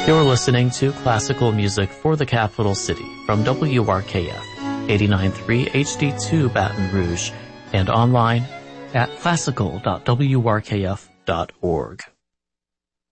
You're listening to classical music for the capital city from WRKF 89.3 HD2 Baton Rouge and online at classical.wrkf.org.